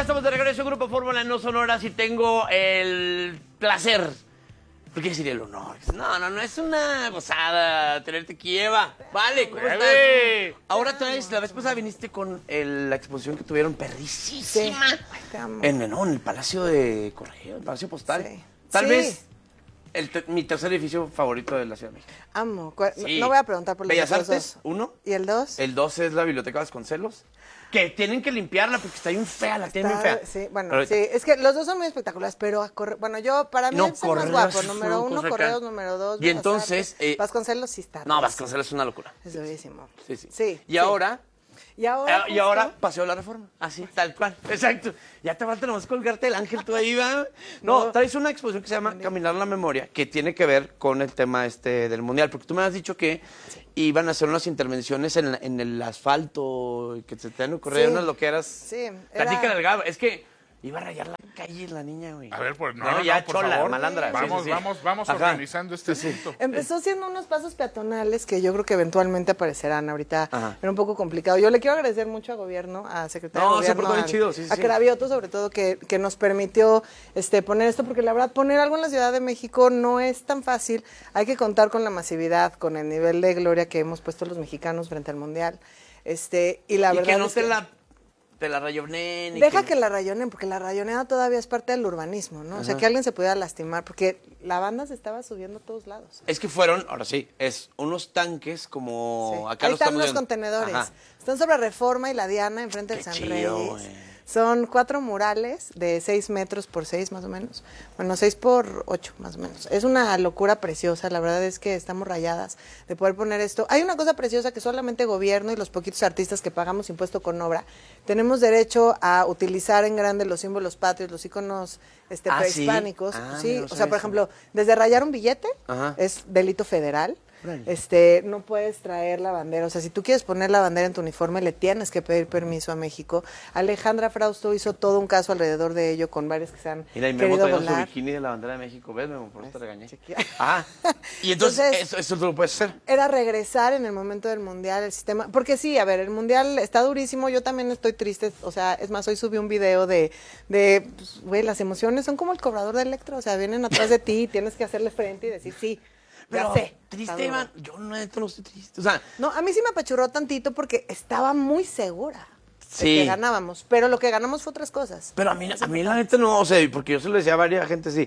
estamos de regreso, Grupo Fórmula No Sonoras, y tengo el placer, ¿por qué decir el honor? No, es una gozada tenerte aquí, Eva. Vale, ¿cómo estás? Ahora traes, la vez pasada viniste con la exposición que tuvieron perricísima. Sí. Ay, te amo. En el Palacio de Correo, el Palacio Postal. Sí. Tal Sí. vez mi tercer edificio favorito de la Ciudad de México. Amo. Sí. No voy a preguntar por los Bellas otros Artes, dos. 1. ¿Y el 2? El 2 es la Biblioteca Vasconcelos, que tienen que limpiarla porque está bien fea, la tienen bien fea. Sí, bueno, Pero sí, es que los dos son muy espectaculares, pero bueno, yo, para mí No, es el más Correos guapo. es Número una 1, cosa Correos, acá. número 2. Y entonces, Vasconcelos sí está. No, durísimo. Vasconcelos es una locura. Es durísimo. Sí, sí. Sí. Y ahora... Y ahora. Y ahora Paseo la Reforma, así, tal cual, exacto. Ya te falta nomás colgarte el ángel tú ahí, va. No, traes una exposición que se llama Caminar la Memoria, que tiene que ver con el tema del Mundial, porque tú me has dicho que iban a hacer unas intervenciones en el asfalto, que se te han ocurrido unas loqueras. Sí. Platícale al Gabo, es que iba a rayar la calle la niña, güey. A ver, pues ya por chola, favor. malandra. Vamos, Sí. vamos Ajá. organizando este asunto. Empezó siendo unos pasos peatonales que yo creo que eventualmente aparecerán. Ahorita Ajá. era un poco complicado. Yo le quiero agradecer mucho a gobierno, a secretario No, de se gobierno, portó bien chido, sí, a sí. Cravioto sobre todo, que nos permitió poner esto, porque la verdad poner algo en la Ciudad de México no es tan fácil. Hay que contar con la masividad, con el nivel de gloria que hemos puesto los mexicanos frente al Mundial. Y la Y verdad que no es te la rayonen. Deja que la rayonen, porque la rayoneada todavía es parte del urbanismo, ¿no? O sea, que alguien se pudiera lastimar, porque la banda se estaba subiendo a todos lados. Es que fueron, ahora sí, es unos tanques como Sí. acá Ahí lo están estamos los viendo. contenedores. Ajá. Están sobre Reforma y la Diana, enfrente Qué del San chido, Reyes. güey. Son 4 murales de 6 metros por 6 más o menos. Bueno, 6 por 8 más o menos. Es una locura preciosa, la verdad es que estamos rayadas de poder poner esto. Hay una cosa preciosa que solamente gobierno y los poquitos artistas que pagamos impuesto con obra tenemos derecho a utilizar en grande los símbolos patrios, los íconos prehispánicos. ¿sí? Ah, Sí, mira, no o sea, sabía por eso. ejemplo, desde rayar un billete Ajá. es delito federal. No puedes traer la bandera, o sea, si tú quieres poner la bandera en tu uniforme, le tienes que pedir permiso a México. Alejandra Frausto hizo todo un caso alrededor de ello con varios que se han Mira, y Memo querido trayendo su volar. bikini de la bandera de México. ¿Ves, Memo? Por eso te regañé. Chiquilla. Ah, y entonces eso tú lo puedes hacer. Era regresar en el momento del Mundial el sistema, porque sí, a ver, el Mundial está durísimo, yo también estoy triste, o sea, es más, hoy subí un video de pues, güey, las emociones son como el cobrador de Electro, o sea, vienen atrás de ti y tienes que hacerle frente y decir sí. Pero Ya sé, está triste, duro. Iván. Yo no estoy triste. O sea, No, a mí sí me apachurró tantito porque estaba muy segura de Sí. que ganábamos, pero lo que ganamos fue otras cosas. pero a mí la neta no, o sea, porque yo se lo decía a varias gente así.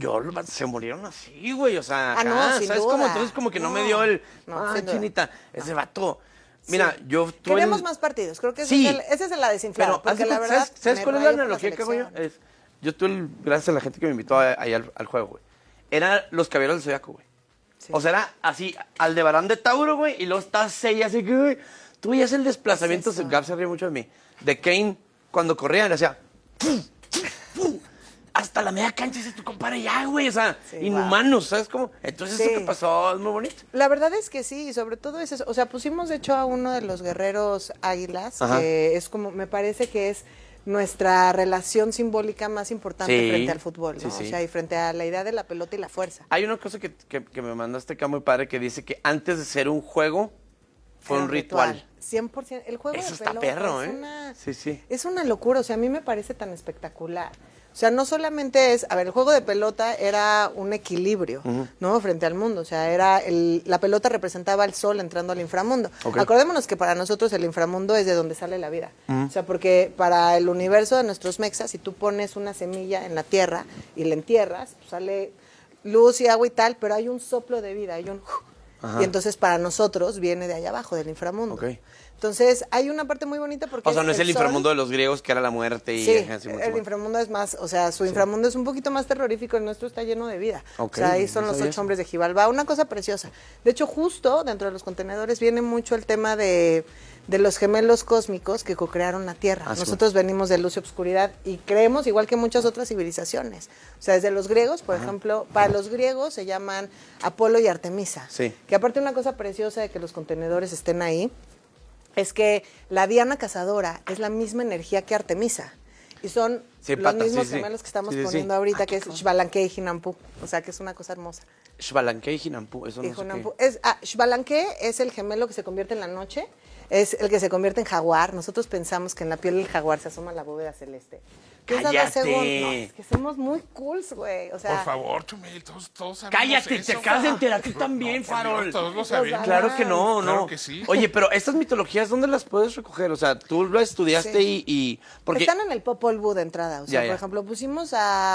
Se murieron así, güey, o sea, Ah, no, acá, sin ¿sabes duda. cómo? Entonces como que no me dio No, sin duda. chinita, ese vato. Mira, yo tuve Queremos más partidos, creo que Sí. ese es la desinflada, Pero, porque haz de la cuenta, verdad... ¿sabes me cuál es la rayo por analogía que hago yo? selección. Yo tuve, gracias a la gente que me invitó ahí al juego, güey. Eran los caballeros del Zodiaco, güey. Sí. O sea, era así, Aldebarán de Tauro, güey, y luego está Seiya, así que, güey, tú veías el desplazamiento, Es eso. Gab se ríe mucho de mí, de Kane, cuando corría, le hacía, ¡pum! ¡pum! Hasta la media cancha ese tu compadre ya, güey, o sea, Sí, inhumanos, ¿sabes cómo? Entonces Sí. eso que pasó es muy bonito. La verdad es que sí, y sobre todo es eso. O sea, pusimos de hecho a uno de los guerreros águilas, Ajá. que es como, me parece que es nuestra relación simbólica más importante Sí. frente al fútbol, ¿no? Sí, sí. O sea, y frente a la idea de la pelota y la fuerza. Hay una cosa que me mandaste acá muy padre que dice que antes de ser un juego, fue Era un ritual. 100%. El juego Eso de está pelota perro, es ¿eh? una... Sí, sí. Es una locura, o sea, a mí me parece tan espectacular. O sea, no solamente es, a ver, el juego de pelota era un equilibrio, ¿no? Frente al mundo, o sea, la pelota representaba al sol entrando al inframundo. Ok. Acordémonos que para nosotros el inframundo es de donde sale la vida. O sea, porque para el universo de nuestros mexas, si tú pones una semilla en la tierra y la entierras, pues sale luz y agua y tal, pero hay un soplo de vida, hay un... Ajá. Y entonces para nosotros viene de allá abajo, del inframundo. Ok. Entonces hay una parte muy bonita porque O sea, no es el sol. inframundo de los griegos que era la muerte y... Sí, ajá, Simón, el Simón. inframundo es más, o sea, su inframundo es un poquito más terrorífico, el nuestro está lleno de vida. Ok, O sea, ahí son no los sabía 8 eso. hombres de Xibalbá, una cosa preciosa. De hecho, justo dentro de los contenedores viene mucho el tema de los gemelos cósmicos que co-crearon la Tierra. Ah, sí. Nosotros venimos de luz y obscuridad y creemos igual que muchas otras civilizaciones. O sea, desde los griegos, por ejemplo, para los griegos se llaman Apolo y Artemisa. Sí. Que aparte una cosa preciosa de que los contenedores estén ahí es que la Diana cazadora es la misma energía que Artemisa. Y son Sí, los patas, mismos sí, sí. gemelos que estamos Sí, sí, sí. poniendo ahorita, que es Xbalanque y Jinampu. O sea, que es una cosa hermosa. Xbalanque y Jinampu, eso Y no sé Jinampu. qué. Xbalanque es el gemelo que se convierte en la noche, es el que se convierte en jaguar. Nosotros pensamos que en la piel del jaguar se asoma la bóveda celeste. Que esas dos ¡Cállate! no, es que somos muy cools, güey. O sea, Por favor, Chumel, todos sabemos ¡Cállate! eso. Te acabas de enterar tú también, Por Dios, Farol. todos lo sabemos. Claro que no, Claro no. que sí. Oye, pero estas mitologías, ¿dónde las puedes recoger? O sea, tú las estudiaste Sí. y porque están en el Popol Vuh de entrada. O sea, Ya. por ejemplo, pusimos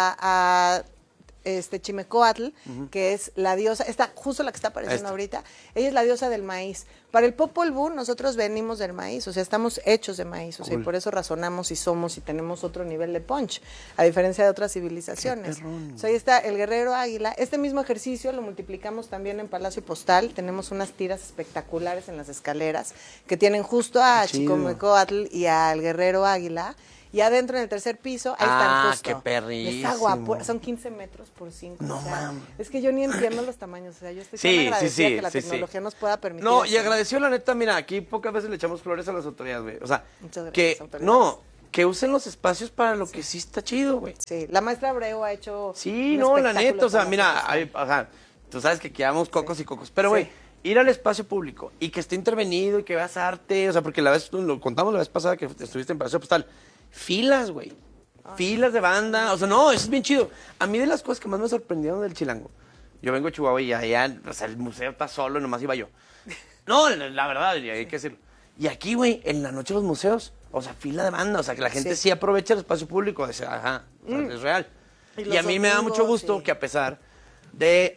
a Chimecoatl, que es la diosa, justo la que está apareciendo Esta. ahorita, ella es la diosa del maíz. Para el Popol Vuh nosotros venimos del maíz, o sea, estamos hechos de maíz, o sea, y por eso razonamos y somos y tenemos otro nivel de punch, a diferencia de otras civilizaciones. O sea, ahí está el guerrero águila. Este mismo ejercicio lo multiplicamos también en Palacio Postal, tenemos unas tiras espectaculares en las escaleras que tienen justo a Chido. Chicomecoatl y al guerrero águila. Y adentro, en el tercer piso, ahí Ah, están justo. qué perrísimo. Está guapo. Son 15 metros por 5. No mames. Es que yo ni entiendo los tamaños. O sea, yo estoy Sí, tan agradecida sí, que la sí, tecnología nos pueda permitir. no, y hacer. agradecido la neta, mira, aquí pocas veces le echamos flores a las autoridades, güey. O sea, Muchas gracias, que autoridades. no, que usen los espacios para lo que sí está chido, güey. Sí, la maestra Abreu ha hecho. Sí, un no, la espectáculo neta, o sea, para mira, nosotros. ajá, tú sabes que aquí damos cocos y cocos, pero Sí. güey, ir al espacio público y que esté intervenido y que veas arte, o sea, porque la vez, lo contamos la vez pasada que estuviste en Palacio Postal, filas, güey, filas de banda, o sea, no, eso es bien chido. A mí de las cosas que más me sorprendieron del Chilango, yo vengo de Chihuahua y allá, o sea, el museo está solo y nomás iba yo. No, la verdad, y hay que decirlo. Y aquí, güey, en la noche los museos, o sea, fila de banda, o sea, que la gente sí, Sí. aprovecha el espacio público, o sea, ajá, o sea, es real. Y Y, los a mí me da mucho domingos, gusto sí. que a pesar de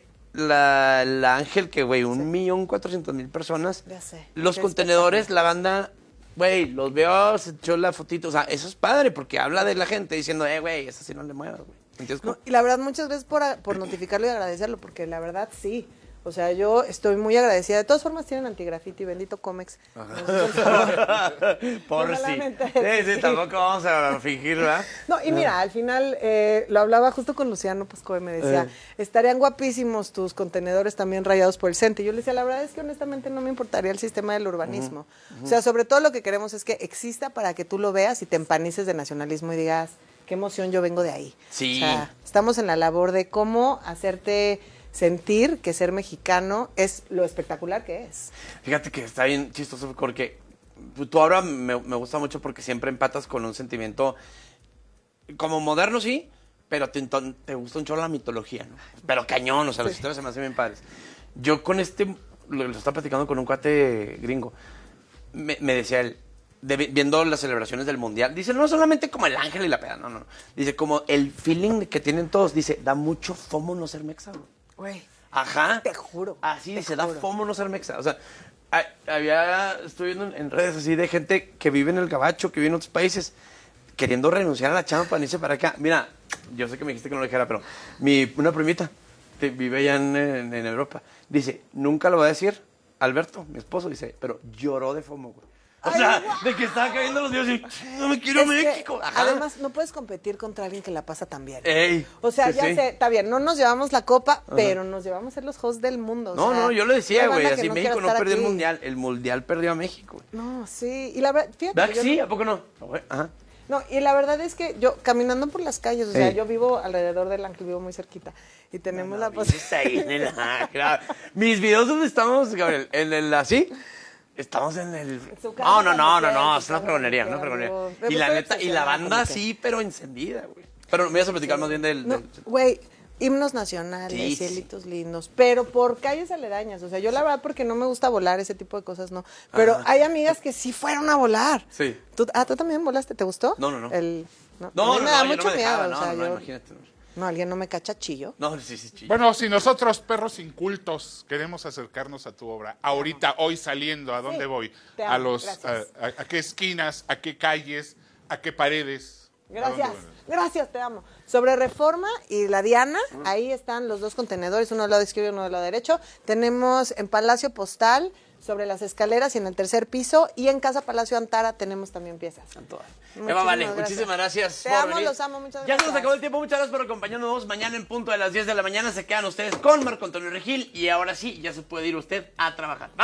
la Ángel, que, güey, 1.400.000 personas, Ya sé, los qué contenedores, la banda, güey, los veo, se echó la fotito, o sea, eso es padre, porque habla de la gente diciendo, güey, eso sí no le muevas, güey. ¿Entiendes? No, y la verdad, muchas veces por notificarlo y agradecerlo, porque la verdad sí. O sea, yo estoy muy agradecida. De todas formas, tienen antigrafiti, bendito Comex. Nos hizo el favor. Por No, sí. solamente- Sí, tampoco vamos a fingir, ¿verdad? No, y mira, al final lo hablaba justo con Luciano Pascoe, me decía, estarían guapísimos tus contenedores también rayados por el CENTE. Yo le decía, la verdad es que honestamente no me importaría el sistema del urbanismo. O sea, sobre todo lo que queremos es que exista para que tú lo veas y te empanices de nacionalismo y digas, qué emoción, yo vengo de ahí. Sí. O sea, estamos en la labor de cómo hacerte sentir que ser mexicano es lo espectacular que es. Fíjate que está bien chistoso porque tú ahora me gusta mucho porque siempre empatas con un sentimiento como moderno, sí, pero te gusta un chorro la mitología, ¿no? Pero cañón, o sea, las historias se me hacen bien padres. Yo con lo estaba platicando con un cuate gringo, me decía él, viendo las celebraciones del Mundial, dice, no solamente como el ángel y la peda, no. Dice, como el feeling que tienen todos, dice, da mucho fomo no ser mexa, güey. Güey, Ajá. te juro. Así te dice, da juro. fomo no ser mexa. O sea, estoy viendo en redes así de gente que vive en el Gabacho, que vive en otros países, queriendo renunciar a la chamba para irse para acá. Mira, yo sé que me dijiste que no lo dijera, pero una primita que vive allá en Europa, dice, nunca lo va a decir Alberto, mi esposo, dice, pero lloró de fomo, güey. O Ay, sea, guau. de que estaba cayendo los dioses y no me quiero Es que, México. Ajá. además, no puedes competir contra alguien que la pasa tan bien. Ey, O sea, sí, ya sí. sé, está bien, no nos llevamos la copa, pero nos llevamos a ser los hosts del mundo. No, o sea, no, yo lo decía, hay güey, banda que así no México quiere no estar perdió aquí. el mundial perdió a México, güey. No, sí, y la verdad, fíjate. ¿Verdad que yo sí? no- ¿A poco no? Ajá. No, y la verdad es que yo, caminando por las calles, o sea, Ey. yo vivo alrededor del Ángel, vivo muy cerquita, y tenemos la Pues está ahí en el claro. Mis videos donde estamos, Gabriel, en el así, estamos en el. su casa, No, donde quieras, es una su fregonería, casa, una fregonería. amigo. Y la Estoy neta, y la obsesionada banda con lo que- sí, pero encendida, güey. Pero me ibas a platicar más bien del. No, güey, himnos nacionales, Sí, sí. cielitos lindos, pero por calles aledañas. O sea, yo la verdad porque no me gusta volar, ese tipo de cosas no. Pero hay amigas que sí fueron a volar. Sí. ¿Tú también volaste? ¿Te gustó? No. No, No, a mí me da yo mucho no me dejaba, miedo. O sea, no, yo, imagínate. no, alguien no me cacha chillo. No, sí, chillo. Bueno, si nosotros, perros incultos, queremos acercarnos a tu obra, ahorita, hoy saliendo, ¿a dónde Sí, voy? te ¿A amo, los gracias. a qué esquinas, a qué calles, a qué paredes? ¿A Gracias, dónde van? gracias, te amo. Sobre Reforma y la Diana, ahí están los dos contenedores, uno del lado izquierdo y uno del lado derecho. Tenemos en Palacio Postal, sobre las escaleras y en el tercer piso, y en Casa Palacio Antara tenemos también piezas. Eva, vale, Muchísimas muchísimas gracias. Te por amo, venir. los amo, muchas Ya se nos gracias. acabó el tiempo, muchas gracias por acompañarnos. Mañana en punto de las 10 de la mañana se quedan ustedes con Marco Antonio Regil y ahora sí, ya se puede ir usted a trabajar. ¡Vamos!